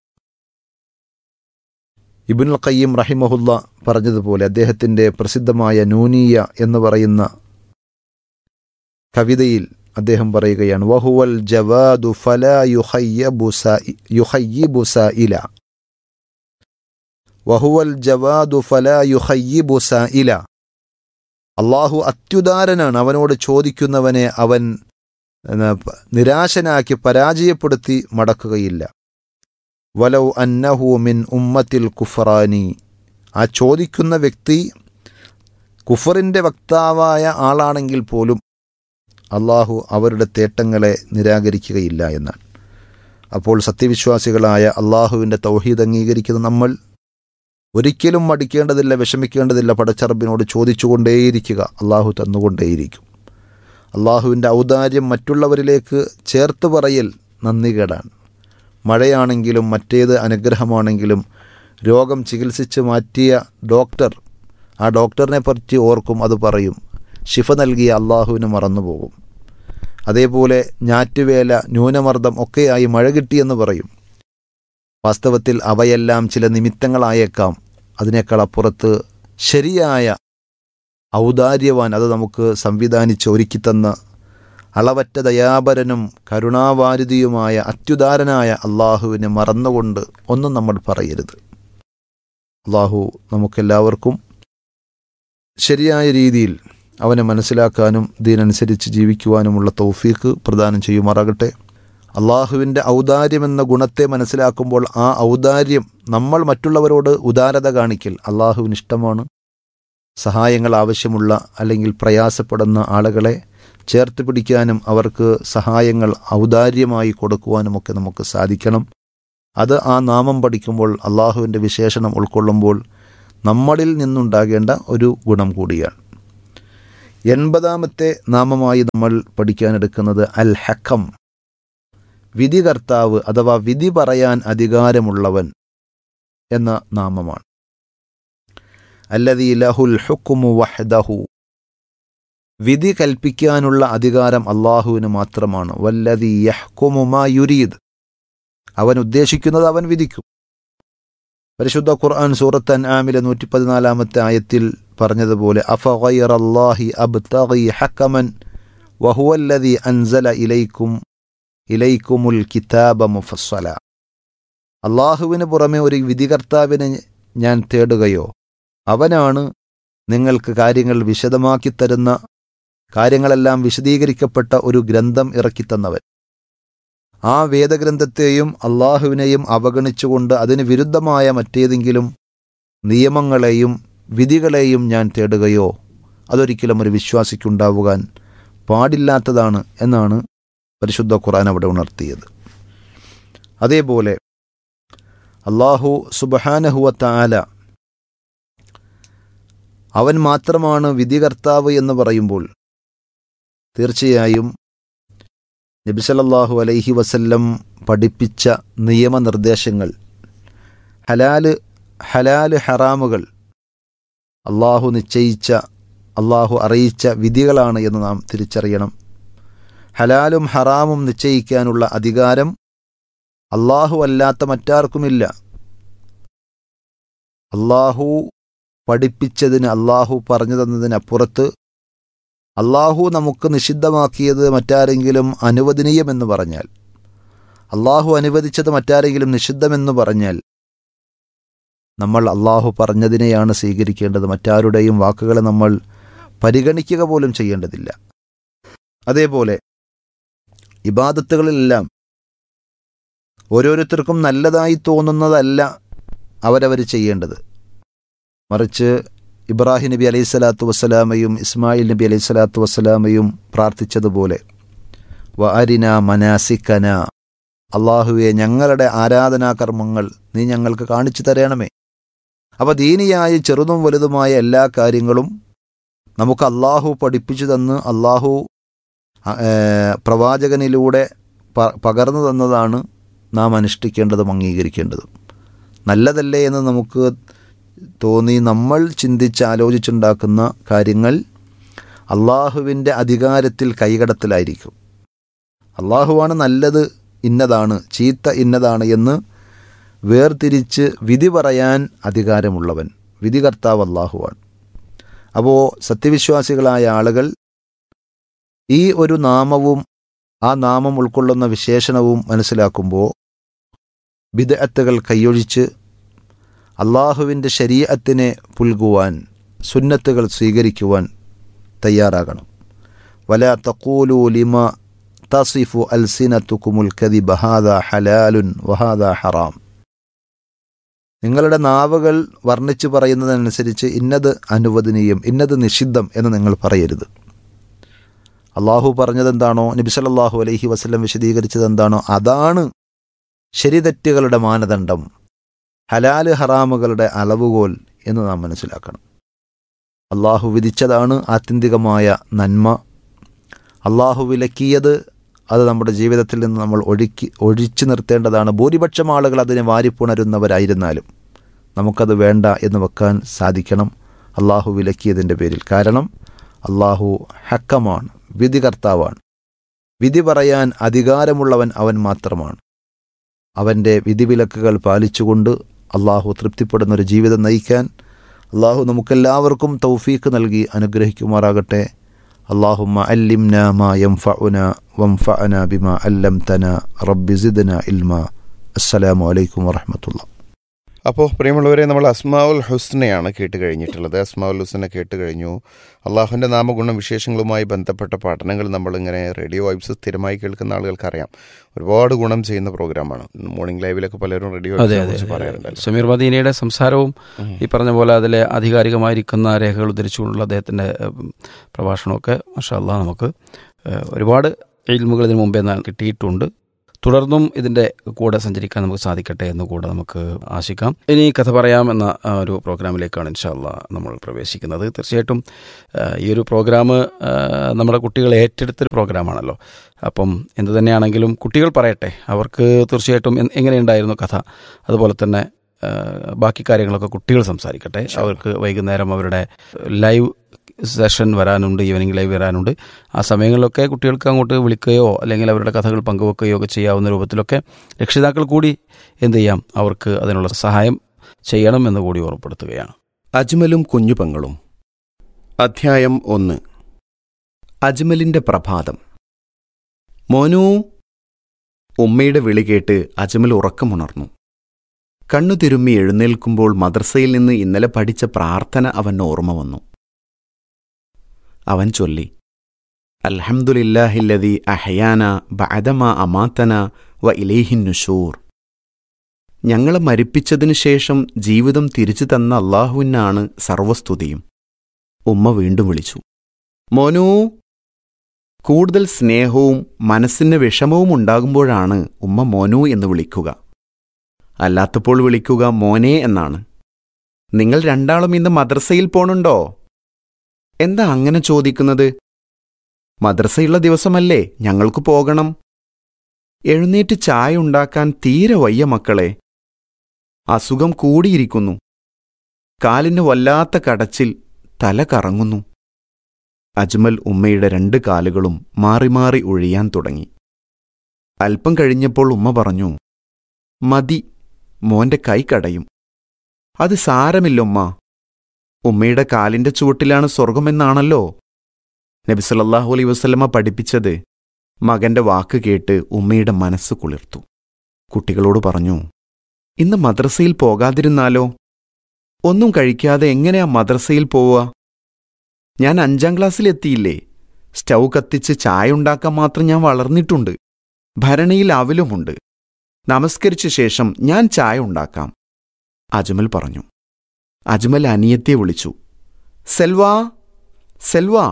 ഇബ്നുൽ ഖയ്യിം റഹിമഹുല്ല പറഞ്ഞതുപോലെ അദ്ദേഹത്തിൻ്റെ പ്രസിദ്ധമായ നൂനിയ എന്ന് പറയുന്ന കവിതയിൽ അദ്ദേഹം പറയുകയാണ്, വഹുവൽ ജവാദു ഫലാ യുഖയ്യിബു സായില. വഹുവൽ ജവാദു ഫലാ യുഖയ്യിബു സായില. അള്ളാഹു അത്യുദാരനാണ്, അവനോട് ചോദിക്കുന്നവനെ അവൻ നിരാശനാക്കി പരാജയപ്പെടുത്തി മടക്കുകയില്ല. വലൗ അന്നഹു മിൻ ഉമ്മത്തിൽ കുഫറാനി. ആ ചോദിക്കുന്ന വ്യക്തി കുഫറിൻ്റെ വക്താവായ ആളാണെങ്കിൽ പോലും അള്ളാഹു അവരുടെ തേട്ടങ്ങളെ നിരാകരിക്കുകയില്ല എന്നാണ്. അപ്പോൾ സത്യവിശ്വാസികളായ അള്ളാഹുവിൻ്റെ തൗഹീദ് അംഗീകരിക്കുന്ന നമ്മൾ ഒരിക്കലും മടിക്കേണ്ടതില്ല, വിഷമിക്കേണ്ടതില്ല. പടച്ചറബിനോട് ചോദിച്ചുകൊണ്ടേയിരിക്കുക, അള്ളാഹു തന്നുകൊണ്ടേയിരിക്കും. അള്ളാഹുവിൻ്റെ ഔദാര്യം മറ്റുള്ളവരിലേക്ക് ചേർത്ത് പറയൽ നന്ദികേടാണ്. മഴയാണെങ്കിലും മറ്റേത് അനുഗ്രഹമാണെങ്കിലും രോഗം ചികിത്സിച്ച് മാറ്റിയ ഡോക്ടർ, ആ ഡോക്ടറിനെ പറ്റി ഓർക്കും, അത് പറയും. ശിഫ നൽകിയ അള്ളാഹുവിന് മറന്നുപോകും. അതേപോലെ ഞാറ്റുവേല, ന്യൂനമർദ്ദം ഒക്കെയായി മഴ കിട്ടിയെന്ന് പറയും. വാസ്തവത്തിൽ അവയെല്ലാം ചില നിമിത്തങ്ങളായേക്കാം. അതിനേക്കാൾ അപ്പുറത്ത് ശരിയായ ഔദാര്യവാൻ, അത് നമുക്ക് സംവിധാനിച്ച് ഒരുക്കിത്തന്ന അളവറ്റ ദയാപരനും കരുണാവാരിധിയുമായ അത്യുദാരനായ അള്ളാഹുവിനെ മറന്നുകൊണ്ട് ഒന്നും നമ്മൾ പറയരുത്. അള്ളാഹു നമുക്കെല്ലാവർക്കും ശരിയായ രീതിയിൽ അവനെ മനസ്സിലാക്കാനും ദീനനുസരിച്ച് ജീവിക്കുവാനുമുള്ള തൗഫീഖ് പ്രദാനം ചെയ്യുമാറാകട്ടെ. അള്ളാഹുവിൻ്റെ ഔദാര്യമെന്ന ഗുണത്തെ മനസ്സിലാക്കുമ്പോൾ ആ ഔദാര്യം നമ്മൾ മറ്റുള്ളവരോട് ഉദാരത കാണിക്കൽ അള്ളാഹുവിന് ഇഷ്ടമാണ്. സഹായങ്ങൾ ആവശ്യമുള്ള അല്ലെങ്കിൽ പ്രയാസപ്പെടുന്ന ആളുകളെ ചേർത്ത് പിടിക്കാനും അവർക്ക് സഹായങ്ങൾ ഔദാര്യമായി കൊടുക്കുവാനുമൊക്കെ നമുക്ക് സാധിക്കണം. അത് ആ നാമം പഠിക്കുമ്പോൾ, അള്ളാഹുവിൻ്റെ വിശേഷണം ഉൾക്കൊള്ളുമ്പോൾ നമ്മളിൽ നിന്നുണ്ടാകേണ്ട ഒരു ഗുണം കൂടിയാണ്. 80ാമത്തെ നാമമായി നമ്മൾ പഠിക്കാനെടുക്കുന്നത് അൽ ഹക്കം, വിധികർത്താവ് അഥവാ വിധി പറയാൻ അധികാരമുള്ളവൻ എന്ന നാമമാണ്. അല്ലദീ ലഹുൽ ഹുക്മു വഹ്ദഹു, വിധി കൽപ്പിക്കാനുള്ള അധികാരം അള്ളാഹുവിന് മാത്രമാണ്. വല്ലദീ യഹ്കുമു മാ യുരീദ്, അവൻ ഉദ്ദേശിക്കുന്നത് അവൻ വിധിക്കും. പരിശുദ്ധ ഖുർആൻ സൂറത്ത് അൻആമിലെ 114ാമത്തെ ആയത്തിൽ പറഞ്ഞതുപോലെ അഫഗൈറല്ലാഹി അബ്തഗി ഹക്കമൻ വഹുവല്ലദീ അൻസല ഇലൈക്കുമുൽ കിതാബ മുഫസ്സല, അള്ളാഹുവിന് പുറമെ ഒരു വിധികർത്താവിനെ ഞാൻ തേടുകയോ, അവനാണ് നിങ്ങൾക്ക് കാര്യങ്ങൾ വിശദമാക്കി തരുന്ന, കാര്യങ്ങളെല്ലാം വിശദീകരിക്കപ്പെട്ട ഒരു ഗ്രന്ഥം ഇറക്കിത്തന്നവൻ. ആ വേദഗ്രന്ഥത്തെയും അള്ളാഹുവിനെയും അവഗണിച്ചുകൊണ്ട് അതിന് വിരുദ്ധമായ മറ്റേതെങ്കിലും നിയമങ്ങളെയും വിധികളെയും ഞാൻ തേടുകയോ അതൊരിക്കലും ഒരു വിശ്വാസിക്കുണ്ടാവുവാൻ പാടില്ലാത്തതാണ് എന്നാണ് പരിശുദ്ധ ഖുർആൻ അവിടെ ഉണർത്തിയത്. അതേപോലെ അള്ളാഹു സുബ്ഹാനഹു വ തആല അവൻ മാത്രമാണ് വിധികർത്താവ് എന്ന് പറയുമ്പോൾ തീർച്ചയായും നബി സല്ലല്ലാഹു അലൈഹി വസല്ലം പഠിപ്പിച്ച നിയമനിർദ്ദേശങ്ങൾ, ഹലാല് ഹറാമുകൾ അള്ളാഹു നിശ്ചയിച്ച, അള്ളാഹു അറിയിച്ച വിധികളാണ് എന്ന് നാം തിരിച്ചറിയണം. ഹലാലും ഹറാമും നിശ്ചയിക്കാനുള്ള അധികാരം അള്ളാഹു അല്ലാത്ത മറ്റാർക്കുമില്ല. അള്ളാഹു പഠിപ്പിച്ചതിന്, അള്ളാഹു പറഞ്ഞു തന്നതിനപ്പുറത്ത് അള്ളാഹു നമുക്ക് നിഷിദ്ധമാക്കിയത് മറ്റാരെങ്കിലും അനുവദനീയമെന്ന് പറഞ്ഞാൽ, അള്ളാഹു അനുവദിച്ചത് മറ്റാരെങ്കിലും നിഷിദ്ധമെന്ന് പറഞ്ഞാൽ നമ്മൾ അള്ളാഹു പറഞ്ഞതിനെയാണ് സ്വീകരിക്കേണ്ടത്. മറ്റാരുടെയും വാക്കുകളെ നമ്മൾ പരിഗണിക്കുക പോലും ചെയ്യേണ്ടതില്ല. അതേപോലെ ഇബാദത്തുകളിലെല്ലാം ഓരോരുത്തർക്കും നല്ലതായി തോന്നുന്നതല്ല അവരവർ ചെയ്യേണ്ടത്. മറിച്ച് ഇബ്രാഹിം നബി അലൈഹി സ്വലാത്തു വസ്സലാമയും ഇസ്മായിൽ നബി അലൈഹി സ്വലാത്തു വസ്സലാമയും പ്രാർത്ഥിച്ചതുപോലെ വ അരിന മനാസിക്കന, അള്ളാഹുവെ ഞങ്ങളുടെ ആരാധനാകർമ്മങ്ങൾ നീ ഞങ്ങൾക്ക് കാണിച്ചു തരണമേ. അപ്പോൾ ദീനിയായ ചെറുതും വലുതുമായ എല്ലാ കാര്യങ്ങളും നമുക്ക് അള്ളാഹു പഠിപ്പിച്ചു തന്ന് അള്ളാഹു പ്രവാചകനിലൂടെ പകർന്നു തന്നതാണ് നാം അനുഷ്ഠിക്കേണ്ടതും അംഗീകരിക്കേണ്ടതും. നല്ലതല്ലേ എന്ന് നമുക്ക് തോന്നി നമ്മൾ ചിന്തിച്ചാലോചിച്ചുണ്ടാക്കുന്ന കാര്യങ്ങൾ അള്ളാഹുവിൻ്റെ അധികാരത്തിൽ കൈകടത്തലായിരിക്കും. അള്ളാഹുവാണ് നല്ലത് ഇന്നതാണ്, ചീത്ത ഇന്നതാണ് എന്ന് വേർതിരിച്ച് വിധി പറയാൻ അധികാരമുള്ളവൻ, വിധികർത്താവ് അള്ളാഹുവാണ്. അപ്പോൾ സത്യവിശ്വാസികളായ ആളുകൾ ഈ ഒരു നാമവും ആ നാമം ഉൾക്കൊള്ളുന്ന വിശേഷണവും മനസ്സിലാക്കുമ്പോൾ ബിദ്അത്തുകൾ കൈയൊഴിച്ച് അള്ളാഹുവിൻ്റെ ശരീഅത്തിനെ പുൽകുവാൻ, സുന്നത്തുകൾ സ്വീകരിക്കുവാൻ തയ്യാറാകണം. വലാ തഖൂലു ലിമാ തസിഫു അൽസിനതുകുമുൽ കദിബ ഹാദാ ഹലാലുൻ വഹാദാ ഹറാം. നിങ്ങളുടെ നാവുകൾ വർണ്ണിച്ചു പറയുന്നതനുസരിച്ച് ഇന്നത് അനുവദനീയം, ഇന്നത് നിഷിദ്ധം എന്ന് നിങ്ങൾ പറയരുത്. അള്ളാഹു പറഞ്ഞതെന്താണോ, നബി സല്ലല്ലാഹു അലൈഹി വസല്ലം വിശദീകരിച്ചതെന്താണോ അതാണ് ശരിതെറ്റുകളുടെ മാനദണ്ഡം, ഹലാല് ഹറാമുകളുടെ അളവുകോൽ എന്ന് നാം മനസ്സിലാക്കണം. അള്ളാഹു വിധിച്ചതാണ് ആത്യന്തികമായ നന്മ. അള്ളാഹു വിലക്കിയത് അത് നമ്മുടെ ജീവിതത്തിൽ നിന്ന് നമ്മൾ ഒഴിച്ചു നിർത്തേണ്ടതാണ്. ഭൂരിപക്ഷം ആളുകൾ അതിനെ വാരിപ്പുണരുന്നവരായിരുന്നാലും നമുക്കത് വേണ്ട എന്ന് വെക്കാൻ സാധിക്കണം അള്ളാഹു വിലക്കിയതിൻ്റെ പേരിൽ. കാരണം അള്ളാഹു ഹക്കമാണ്, വിധികർത്താവാണ്. വിധി പറയാൻ അധികാരമുള്ളവൻ അവൻ മാത്രമാണ്. അവൻ്റെ വിധിവിലക്കുകൾ പാലിച്ചുകൊണ്ട് അള്ളാഹു തൃപ്തിപ്പെടുന്നൊരു ജീവിതം നയിക്കാൻ അള്ളാഹു നമുക്കെല്ലാവർക്കും തൗഫീക്ക് നൽകി അനുഗ്രഹിക്കുമാറാകട്ടെ. അല്ലാഹുമ്മ അല്ലിംനാ മാ യൻഫഉനാ വൻഫഅനാ ബിമാ അല്ലംതനാ റബ്ബി സിദ്നാ ഇൽമാ. അസ്സലാമു അലൈക്കും വറഹ്മത്തുള്ളാഹി. അപ്പോൾ പ്രിയമുള്ളവരെ, നമ്മൾ അസ്മാഉൽ ഹുസ്നയാണ് കേട്ട് കഴിഞ്ഞിട്ടുള്ളത്. അസ്മാഉൽ ഹുസ്ന കേട്ട് കഴിഞ്ഞു. അള്ളാഹുവിൻ്റെ നാമഗുണ വിശേഷങ്ങളുമായി ബന്ധപ്പെട്ട പഠനങ്ങൾ നമ്മളിങ്ങനെ റേഡിയോ വൈബ്സ് സ്ഥിരമായി കേൾക്കുന്ന ആളുകൾക്കറിയാം. ഒരുപാട് ഗുണം ചെയ്യുന്ന പ്രോഗ്രാമാണ്. മോർണിംഗ് ലൈവിലൊക്കെ പലരും റേഡിയോ വൈബ്സ് പറയാറുണ്ടല്ലോ. സമീർ മദീനയുടെ സംസാരവും ഈ പറഞ്ഞ പോലെ അതിലെ ആധികാരികമായിരിക്കുന്ന രേഖകൾ ഉദ്ധരിച്ചുകൊണ്ടുള്ള അദ്ദേഹത്തിൻ്റെ പ്രഭാഷണമൊക്കെ മാഷാ അല്ലാഹ് നമുക്ക് ഒരുപാട് ഇൽമുകൾ ഇതിനു മുമ്പേ കിട്ടിയിട്ടുണ്ട്. തുടർന്നും ഇതിൻ്റെ കൂടെ സഞ്ചരിക്കാൻ നമുക്ക് സാധിക്കട്ടെ എന്ന് കൂടെ നമുക്ക് ആശിക്കാം. ഇനി കഥ പറയാം എന്ന ഒരു പ്രോഗ്രാമിലേക്കാണ് ഇൻഷാ അല്ലാഹ് നമ്മൾ പ്രവേശിക്കുന്നത്. തീർച്ചയായിട്ടും ഈ ഒരു പ്രോഗ്രാം നമ്മുടെ കുട്ടികൾ ഏറ്റെടുത്തൊരു പ്രോഗ്രാമാണല്ലോ. അപ്പം എന്തു തന്നെയാണെങ്കിലും കുട്ടികൾ പറയട്ടെ, അവർക്ക് തീർച്ചയായിട്ടും എങ്ങനെയുണ്ടായിരുന്നു കഥ, അതുപോലെ തന്നെ ബാക്കി കാര്യങ്ങളൊക്കെ കുട്ടികൾ സംസാരിക്കട്ടെ. അവർക്ക് വൈകുന്നേരം അവരുടെ ലൈവ് സെഷൻ വരാനുണ്ട്, ഈവനിങ് ലൈവ് വരാനുണ്ട്. ആ സമയങ്ങളിലൊക്കെ കുട്ടികൾക്ക് അങ്ങോട്ട് വിളിക്കുകയോ അല്ലെങ്കിൽ അവരുടെ കഥകൾ പങ്കുവെക്കുകയോ ഒക്കെ ചെയ്യാവുന്ന രൂപത്തിലൊക്കെ രക്ഷിതാക്കൾ കൂടി എന്ത് ചെയ്യാം, അവർക്ക് അതിനുള്ള സഹായം ചെയ്യണം എന്ന് കൂടി ഓർമ്മപ്പെടുത്തുകയാണ്. അജ്മലും കുഞ്ഞുപെങ്ങളും. അധ്യായം 1. അജ്മലിന്റെ പ്രഭാതം. മോനൂ. ഉമ്മയുടെ വിളി കേട്ട് അജ്മൽ ഉറക്കമുണർന്നു. കണ്ണു തിരുമ്മി എഴുന്നേൽക്കുമ്പോൾ മദ്രസയിൽ നിന്ന് ഇന്നലെ പഠിച്ച പ്രാർത്ഥന അവന് ഓർമ്മ വന്നു. അവൻ ചൊല്ലി, അൽഹംദുലില്ലാഹില്ലദീ അഹ്യാന ബഅദമാ അമാതന വ ഇലൈഹിൻ നുശൂർ. ഞങ്ങളെ മരിപ്പിച്ചതിനു ശേഷം ജീവിതം തിരിച്ചു തന്ന അല്ലാഹുവിനാണ് സർവസ്തുതിയും. ഉമ്മ വീണ്ടും വിളിച്ചു, മോനൂ. കൂടുതൽ സ്നേഹവും മനസ്സിന് വിഷമവും ഉണ്ടാകുമ്പോഴാണ് ഉമ്മ മോനൂ എന്ന് വിളിക്കുക. അല്ലാത്തപ്പോൾ വിളിക്കുക മോനെ എന്നാണ്. നിങ്ങൾ രണ്ടാളും ഇന്ന് മദ്രസയിൽ പോണുണ്ടോ? എന്താ അങ്ങനെ ചോദിക്കുന്നത്? മദ്രസയുള്ള ദിവസമല്ലേ, ഞങ്ങൾക്ക് പോകണം. എഴുന്നേറ്റ് ചായ ഉണ്ടാക്കാൻ തീരെ വയ്യ മക്കളെ. അസുഖം കൂടിയിരിക്കുന്നു. കാലിന് വല്ലാത്ത കടച്ചിൽ, തല കറങ്ങുന്നു. അജ്മൽ ഉമ്മയുടെ 2 കാലുകളും മാറി മാറി ഒഴിയാൻ തുടങ്ങി. അല്പം കഴിഞ്ഞപ്പോൾ ഉമ്മ പറഞ്ഞു, മതി, മോന്റെ കൈ കടയും. അത് സാരമില്ലുമ്മ. ഉമ്മയുടെ കാലിന്റെ ചുവട്ടിലാണ് സ്വർഗമെന്നാണല്ലോ നബി സല്ലല്ലാഹു അലൈഹി വസല്ലമ പഠിപ്പിച്ചത്. മകന്റെ വാക്ക് കേട്ട് ഉമ്മയുടെ മനസ്സ് കുളിർത്തു. കുട്ടികളോട് പറഞ്ഞു, ഇന്ന് മദ്രസയിൽ പോകാതിരുന്നാലോ? ഒന്നും കഴിക്കാതെ എങ്ങനെയാ മദ്രസയിൽ പോവുക? ഞാൻ 5ാം ക്ലാസ്സിലെത്തിയില്ലേ. സ്റ്റൗ കത്തിച്ച് ചായ ഉണ്ടാക്കാൻ മാത്രം ഞാൻ വളർന്നിട്ടുണ്ട്. ഭരണിയിൽ അവലുമുണ്ട്. നമസ്കരിച്ച ശേഷം ഞാൻ ചായ ഉണ്ടാക്കാം. അജ്മൽ പറഞ്ഞു. അജ്മൽ അനിയത്തെ വിളിച്ചു, സെൽവാ, സെൽവാ.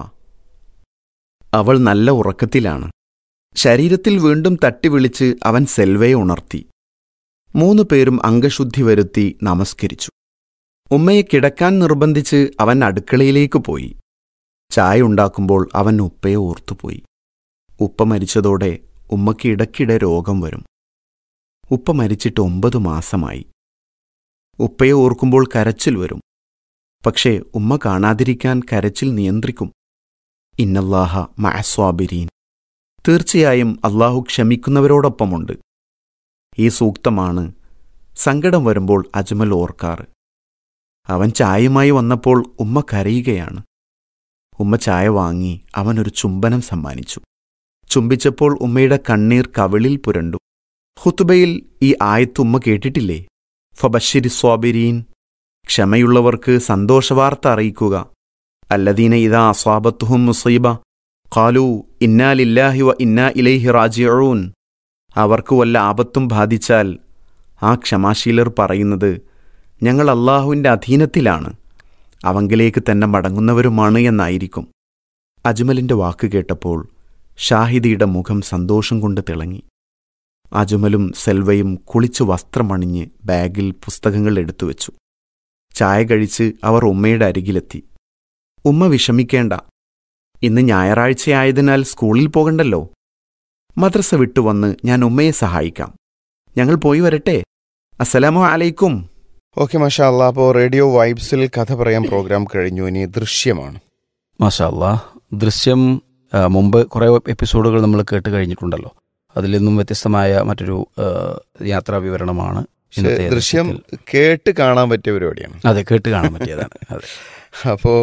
അവൾ നല്ല ഉറക്കത്തിലാണ്. ശരീരത്തിൽ വീണ്ടും തട്ടി വിളിച്ച് അവൻ സെൽവയെ ഉണർത്തി. 3 പേരും അംഗശുദ്ധി വരുത്തി നമസ്കരിച്ചു. ഉമ്മയെ കിടക്കാൻ നിർബന്ധിച്ച് അവൻ അടുക്കളയിലേക്ക് പോയി. ചായ ഉണ്ടാക്കുമ്പോൾ അവൻ ഉപ്പയെ ഓർത്തുപോയി. ഉപ്പ മരിച്ചതോടെ ഉമ്മയ്ക്ക് ഇടയ്ക്കിടെ രോഗം വരും. ഉപ്പ മരിച്ചിട്ട് 9 മാസമായി. ഉപ്പയെ ഓർക്കുമ്പോൾ കരച്ചിൽ വരും. പക്ഷേ ഉമ്മ കാണാതിരിക്കാൻ കരച്ചിൽ നിയന്ത്രിക്കും. ഇന്നല്ലാഹ മഅസ്വാബിരീൻ. തീർച്ചയായും അല്ലാഹു ക്ഷമിക്കുന്നവരോടൊപ്പമുണ്ട്. ഈ സൂക്തമാണ് സങ്കടം വരുമ്പോൾ അജ്മൽ ഓർക്കാറ്. അവൻ ചായയുമായി വന്നപ്പോൾ ഉമ്മ കരയുകയാണ്. ഉമ്മ ചായ വാങ്ങി അവനൊരു ചുംബനം സമ്മാനിച്ചു. ചുംബിച്ചപ്പോൾ ഉമ്മയുടെ കണ്ണീർ കവിളിൽ പുരണ്ടു. ഖുത്ബയിൽ ഈ ആയത്ത് ഉമ്മ കേട്ടിട്ടില്ലേ? ഫബശ്ശിരി സ്വാബിരീൻ. ക്ഷമയുള്ളവർക്ക് സന്തോഷവാർത്ത അറിയിക്കുക. അല്ലദീന ഇദാ അസ്വാബത്തുഹും മുസീബ ഖാലൂ ഇന്നാ ലില്ലാഹി വ ഇന്നാ ഇലൈഹി റാജിഊൻ. അവർക്ക് വല്ല ആപത്തും ബാധിച്ചാൽ ആ ക്ഷമാശീലർ പറയുന്നത്, ഞങ്ങൾ അല്ലാഹുവിൻ്റെ അധീനത്തിലാണ്, അവങ്കിലേക്ക് തന്നെ മടങ്ങുന്നവരുമാണ് എന്നായിരിക്കും. അജ്മലിൻ്റെ വാക്ക് കേട്ടപ്പോൾ ഷാഹിദിയുടെ മുഖം സന്തോഷം കൊണ്ട് തിളങ്ങി. അജ്മലും സെൽവയും കുളിച്ച് വസ്ത്രമണിഞ്ഞ് ബാഗിൽ പുസ്തകങ്ങൾ എടുത്തുവെച്ചു. ചായ കഴിച്ച് അവർ ഉമ്മയുടെ അരികിലെത്തി. ഉമ്മ വിഷമിക്കേണ്ട, ഇന്ന് ഞായറാഴ്ചയായതിനാൽ സ്കൂളിൽ പോകണ്ടല്ലോ. മദ്രസ വിട്ടുവന്ന് ഞാൻ ഉമ്മയെ സഹായിക്കാം. ഞങ്ങൾ പോയി വരട്ടെ. അസ്സലാമു അലൈക്കും. ഓക്കെ, മാഷാ അല്ലാ. അപ്പോൾ റേഡിയോ വൈബ്സിൽ കഥ പറയാൻ പ്രോഗ്രാം കഴിഞ്ഞു. ഇനി ദൃശ്യമാണ്. മാഷാ അല്ലാ. ദൃശ്യം മുമ്പ് കുറേ എപ്പിസോഡുകൾ നമ്മൾ കേട്ട് കഴിഞ്ഞിട്ടുണ്ടല്ലോ. അതിൽ നിന്നും വ്യത്യസ്തമായ മറ്റൊരു യാത്രാ വിവരണമാണ് ഇന്നത്തെ ദൃശ്യം. കേട്ട് കാണാൻ പറ്റിയ പരിപാടിയാണ്. അതെ, കേട്ട് കാണാൻ പറ്റിയതാണ്. അതെ. അപ്പോൾ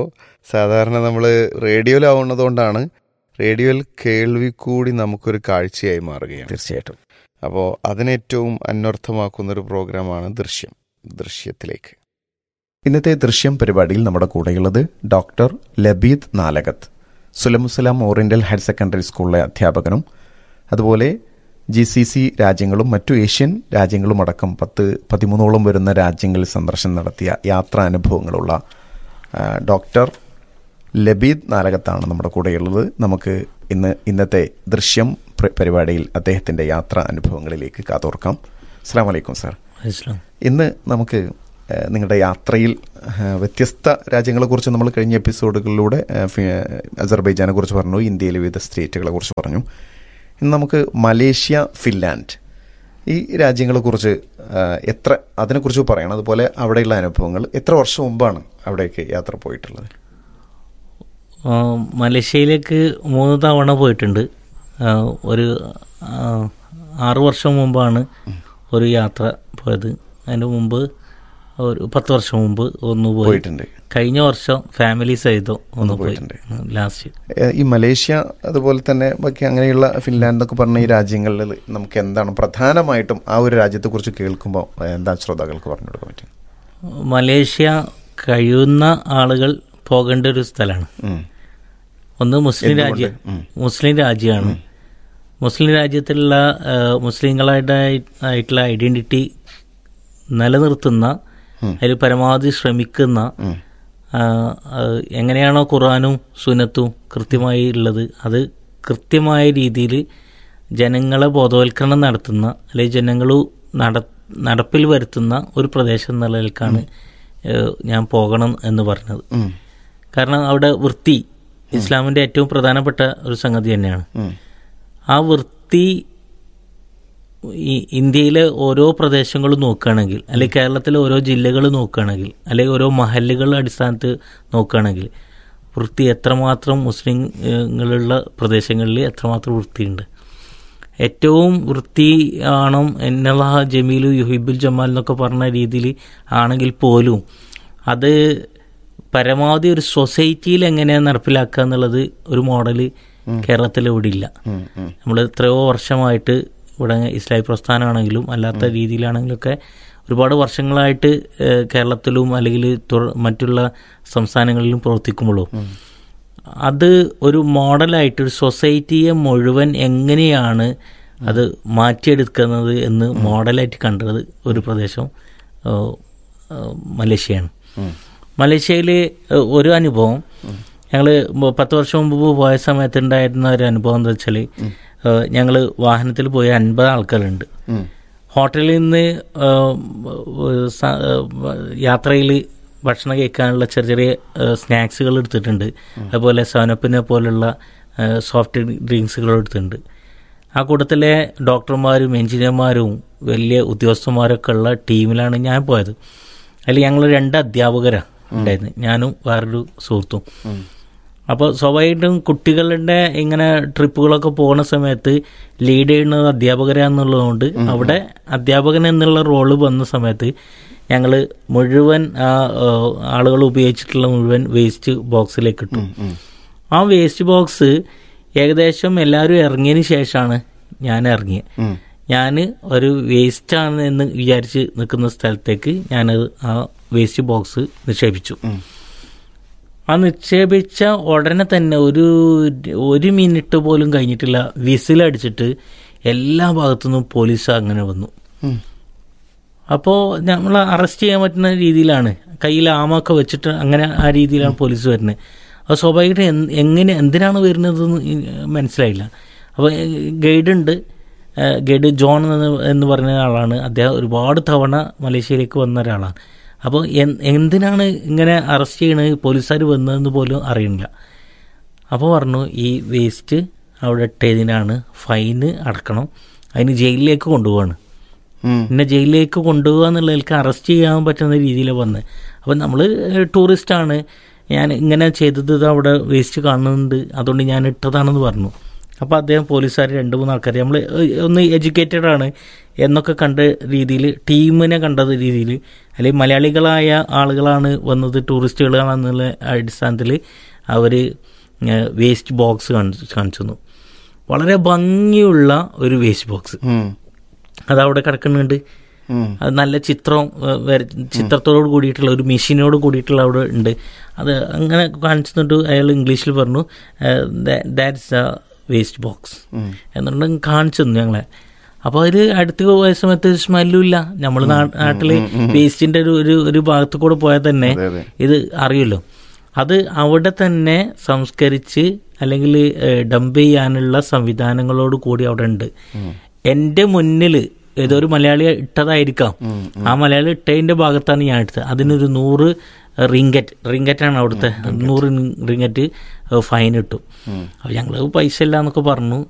സാധാരണ നമ്മൾ റേഡിയോയിലാവുന്നതുകൊണ്ടാണ് റേഡിയോയിൽ കേൾവി കൂടി നമുക്കൊരു കാഴ്ചയായി മാറുകയാണ്. തീർച്ചയായിട്ടും. അപ്പോൾ അതിനേറ്റവും അന്വർത്ഥമാക്കുന്നൊരു പ്രോഗ്രാമാണ് ദൃശ്യത്തിലേക്ക്. ഇന്നത്തെ ദൃശ്യം പരിപാടിയിൽ നമ്മുടെ കൂടെയുള്ളത് doctor ലബീദ് Nalakath, Sullamussalam oriental higher secondary സ്കൂളിലെ അധ്യാപകനും അതുപോലെ GCC രാജ്യങ്ങളും മറ്റു ഏഷ്യൻ രാജ്യങ്ങളും അടക്കം 13ഓളം വരുന്ന രാജ്യങ്ങളിൽ സന്ദർശനം നടത്തിയ യാത്രാനുഭവങ്ങളുള്ള ഡോക്ടർ ലബീദ് നാലകത്താണ് നമ്മുടെ കൂടെയുള്ളത്. നമുക്ക് ഇന്നത്തെ ദൃശ്യം പരിപാടിയിൽ അദ്ദേഹത്തിൻ്റെ യാത്രാ അനുഭവങ്ങളിലേക്ക് കാതോർക്കാം. അസ്സലാമു അലൈക്കും സാർ. ഇന്ന് നമുക്ക് നിങ്ങളുടെ യാത്രയിൽ വ്യത്യസ്ത രാജ്യങ്ങളെക്കുറിച്ച് നമ്മൾ കഴിഞ്ഞ എപ്പിസോഡുകളിലൂടെ അസർബൈജാനെ കുറിച്ച് പറഞ്ഞു, ഇന്ത്യയിലെ വിവിധ സ്റ്റേറ്റുകളെ കുറിച്ച് പറഞ്ഞു. ഇന്ന് നമുക്ക് മലേഷ്യ, ഫിൻലാൻഡ് ഈ രാജ്യങ്ങളെക്കുറിച്ച് അതിനെക്കുറിച്ച് പറയണം. അതുപോലെ അവിടെയുള്ള അനുഭവങ്ങൾ. എത്ര വർഷം മുമ്പാണ് അവിടേക്ക് യാത്ര പോയിട്ടുള്ളത്? മലേഷ്യയിലേക്ക് 3 തവണ പോയിട്ടുണ്ട്. ഒരു 6 വർഷം മുമ്പാണ് ഒരു യാത്ര പോയത്. അതിന് മുമ്പ് ഒരു 10 വർഷം മുമ്പ് ഒന്ന് പോയിട്ടുണ്ട്. കഴിഞ്ഞ വർഷം ഫാമിലി സഹിതം ഒന്ന് പോയിട്ടുണ്ട് ലാസ്റ്റ്. ഈ മലേഷ്യ അതുപോലെ തന്നെ ബാക്കി അങ്ങനെയുള്ള ഫിൻലാൻഡ് എന്നൊക്കെ പറഞ്ഞ ഈ രാജ്യങ്ങളിൽ നമുക്ക് എന്താണ് പ്രധാനമായിട്ടും ആ ഒരു രാജ്യത്തെക്കുറിച്ച് കേൾക്കുമ്പോൾ എന്താ ശ്രോതാക്കൾക്ക് പറഞ്ഞു കൊടുക്കാൻ പറ്റും? മലേഷ്യ കഴിയുന്ന ആളുകൾ പോകേണ്ട ഒരു സ്ഥലമാണ്. ഒന്ന് മുസ്ലിം രാജ്യമാണ്. മുസ്ലിം രാജ്യത്തിലുള്ള മുസ്ലിങ്ങളായിട്ടുള്ള ഐഡന്റിറ്റി നിലനിർത്തുന്ന, അതിൽ പരമാവധി ശ്രമിക്കുന്ന, എങ്ങനെയാണോ ഖുർആനും സുന്നത്തും കൃത്യമായി ഉള്ളത് അത് കൃത്യമായ രീതിയിൽ ജനങ്ങളെ ബോധവൽക്കരണം നടത്തുന്ന, അല്ലെങ്കിൽ ജനങ്ങൾ നടപ്പിൽ വരുത്തുന്ന ഒരു പ്രദേശം എന്നുള്ള നിലക്കാണ് ഞാൻ പോകണം എന്ന് പറഞ്ഞത്. കാരണം അവിടെ വൃത്തി ഇസ്ലാമിൻ്റെ ഏറ്റവും പ്രധാനപ്പെട്ട ഒരു സംഗതി തന്നെയാണ്. ആ വൃത്തി ഇന്ത്യയിലെ ഓരോ പ്രദേശങ്ങളും നോക്കുകയാണെങ്കിൽ, അല്ലെങ്കിൽ കേരളത്തിലെ ഓരോ ജില്ലകൾ നോക്കുകയാണെങ്കിൽ, അല്ലെങ്കിൽ ഓരോ മഹല്ലുകളുടെ അടിസ്ഥാനത്തിൽ നോക്കുകയാണെങ്കിൽ വൃത്തി എത്രമാത്രം മുസ്ലിങ്ങളുള്ള പ്രദേശങ്ങളിൽ എത്രമാത്രം വൃത്തിയുണ്ട്. ഏറ്റവും വൃത്തി ആണം എന്നല്ലാഹ ജമീലു യുഹിബുൽ ജമാൽ എന്നൊക്കെ പറഞ്ഞ രീതിയിൽ ആണെങ്കിൽ പോലും അത് പരമാവധി ഒരു സൊസൈറ്റിയിൽ എങ്ങനെയാണ് നടപ്പിലാക്കുക എന്നുള്ളത് ഒരു മോഡല് കേരളത്തിൽ ഇവിടെ ഇല്ല. നമ്മൾ എത്രയോ വർഷമായിട്ട് ഇവിടെ ഇസ്ലാമി പ്രസ്ഥാനമാണെങ്കിലും അല്ലാത്ത രീതിയിലാണെങ്കിലൊക്കെ ഒരുപാട് വർഷങ്ങളായിട്ട് കേരളത്തിലും അല്ലെങ്കിൽ മറ്റുള്ള സംസ്ഥാനങ്ങളിലും പ്രവർത്തിക്കുമ്പോഴും അത് ഒരു മോഡലായിട്ട് ഒരു സൊസൈറ്റിയെ മുഴുവൻ എങ്ങനെയാണ് അത് മാറ്റിയെടുക്കുന്നത് എന്ന് മോഡലായിട്ട് കണ്ടത് ഒരു പ്രദേശം മലേഷ്യയാണ്. മലേഷ്യയിൽ ഒരു അനുഭവം, ഞങ്ങൾ 10 വർഷം മുമ്പ് പോയ സമയത്ത് ഉണ്ടായിരുന്ന ഒരു അനുഭവം എന്താ വെച്ചാൽ, ഞങ്ങൾ വാഹനത്തിൽ പോയ 50 ആൾക്കാരുണ്ട്. ഹോട്ടലിൽ നിന്ന് യാത്രയിൽ ഭക്ഷണം കഴിക്കാനുള്ള ചെറിയ ചെറിയ സ്നാക്സുകൾ എടുത്തിട്ടുണ്ട്. അതുപോലെ സെവനപ്പിനെ പോലുള്ള സോഫ്റ്റ് ഡ്രിങ്ക്സുകൾ എടുത്തിട്ടുണ്ട്. ആ കൂട്ടത്തിലെ ഡോക്ടർമാരും എഞ്ചിനീയർമാരും വലിയ ഉദ്യോഗസ്ഥന്മാരൊക്കെ ഉള്ള ടീമിലാണ് ഞാൻ പോയത്. അതിൽ ഞങ്ങൾ 2 അധ്യാപകരാണ് ഉണ്ടായിരുന്നു, ഞാനും വേറൊരു സുഹൃത്തും. അപ്പോൾ സ്വാഭാവികമായിട്ടും കുട്ടികളുടെ ഇങ്ങനെ ട്രിപ്പുകളൊക്കെ പോകുന്ന സമയത്ത് ലീഡ് ചെയ്യുന്നത് അധ്യാപകരാന്നുള്ളതുകൊണ്ട് അവിടെ അധ്യാപകൻ എന്നുള്ള റോള് വന്ന സമയത്ത് ഞങ്ങൾ മുഴുവൻ ആളുകൾ ഉപയോഗിച്ചിട്ടുള്ള മുഴുവൻ വേസ്റ്റ് ബോക്സിലേക്ക് ഇട്ടു. ആ വേസ്റ്റ് ബോക്സ് ഏകദേശം എല്ലാവരും ഇറങ്ങിയതിന് ശേഷമാണ് ഞാൻ ഇറങ്ങിയത്. ഞാൻ ഒരു വേസ്റ്റാണ് എന്ന് വിചാരിച്ച് നിൽക്കുന്ന സ്ഥലത്തേക്ക് ഞാനത് ആ വേസ്റ്റ് ബോക്സ് നിക്ഷേപിച്ചു. ആ നിക്ഷേപിച്ച ഉടനെ തന്നെ ഒരു മിനിറ്റ് പോലും കഴിഞ്ഞിട്ടില്ല, വിസിലടിച്ചിട്ട് എല്ലാ ഭാഗത്തുനിന്നും പോലീസ് അങ്ങനെ വന്നു. അപ്പോൾ നമ്മൾ അറസ്റ്റ് ചെയ്യാൻ പറ്റുന്ന രീതിയിലാണ്, കയ്യിൽ ആമൊക്കെ വെച്ചിട്ട് അങ്ങനെ ആ രീതിയിലാണ് പോലീസ് വരുന്നത്. അത് സ്വാഭാവികമായിട്ട് എന്തിനാണ് വരുന്നതെന്ന് മനസ്സിലായില്ല. അപ്പോൾ ഗൈഡ് ജോൺ എന്ന് പറഞ്ഞ ആളാണ്. അദ്ദേഹം ഒരുപാട് തവണ മലേഷ്യയിലേക്ക് വന്ന ഒരാളാണ്. അപ്പോൾ എന്തിനാണ് ഇങ്ങനെ അറസ്റ്റ് ചെയ്യണത്, പോലീസുകാർ വന്നതെന്ന് പോലും അറിയണില്ല. അപ്പോൾ പറഞ്ഞു ഈ വേസ്റ്റ് അവിടെ ഇട്ടതിനാണ്, ഫൈന് അടക്കണം, അതിന് ജയിലിലേക്ക് കൊണ്ടുപോവാണ്. പിന്നെ ജയിലിലേക്ക് കൊണ്ടുപോകുക എന്നുള്ളതിലേക്ക് അറസ്റ്റ് ചെയ്യാൻ പറ്റുന്ന രീതിയിലാണ് വന്നത്. അപ്പം നമ്മൾ ടൂറിസ്റ്റാണ്, ഞാൻ ഇങ്ങനെ ചെയ്തത് അവിടെ വേസ്റ്റ് കാണുന്നുണ്ട്, അതുകൊണ്ട് ഞാൻ ഇട്ടതാണെന്ന് പറഞ്ഞു. അപ്പോൾ അദ്ദേഹം പോലീസുകാർ 2-3 ആൾക്കാർ നമ്മൾ ഒന്ന് എഡ്യൂക്കേറ്റഡ് ആണ് എന്നൊക്കെ കണ്ട രീതിയിൽ, ടീമിനെ കണ്ടത് രീതിയിൽ, അല്ലെങ്കിൽ മലയാളികളായ ആളുകളാണ് വന്നത്, ടൂറിസ്റ്റുകളാണെന്നുള്ള അടിസ്ഥാനത്തിൽ അവർ വേസ്റ്റ് ബോക്സ് കാണിച്ചു തന്നു. വളരെ ഭംഗിയുള്ള ഒരു വേസ്റ്റ് ബോക്സ് അതവിടെ കിടക്കുന്നുണ്ട്. അത് നല്ല ചിത്രത്തോട് കൂടിയിട്ടുള്ള ഒരു മെഷീനോട് കൂടിയിട്ടുള്ള അവിടെ ഉണ്ട്. അത് അങ്ങനെ കാണിച്ചിട്ട് അയാൾ ഇംഗ്ലീഷിൽ പറഞ്ഞു ദാറ്റ്സ് എ വേസ്റ്റ് ബോക്സ് എന്നുണ്ടെങ്കിൽ കാണിച്ചു തന്നു ഞങ്ങളെ. അപ്പോൾ അതിൽ അടുത്ത് പോയ സമയത്ത് സ്മെല്ലും ഇല്ല. നമ്മൾ നാട്ടിൽ വേസ്റ്റിൻ്റെ ഒരു ഭാഗത്ത് കൂടെ പോയാൽ തന്നെ ഇത് അറിയുമല്ലോ. അത് അവിടെ തന്നെ സംസ്കരിച്ച് അല്ലെങ്കിൽ ഡംപ് ചെയ്യാനുള്ള സംവിധാനങ്ങളോട് കൂടി അവിടെ ഉണ്ട്. എൻ്റെ മുന്നിൽ ഏതോ ഒരു മലയാളി ഇട്ടതായിരിക്കാം. ആ മലയാളി ഇട്ടതിൻ്റെ ഭാഗത്താണ് ഞാൻ എടുത്തത്. അതിനൊരു 100 റിങ്കറ്റാണ് അവിടുത്തെ 100 റിങ്കറ്റ് ഫൈൻ ഇട്ടു. അപ്പോൾ ഞങ്ങൾ പൈസ ഇല്ല എന്നൊക്കെ പറഞ്ഞു.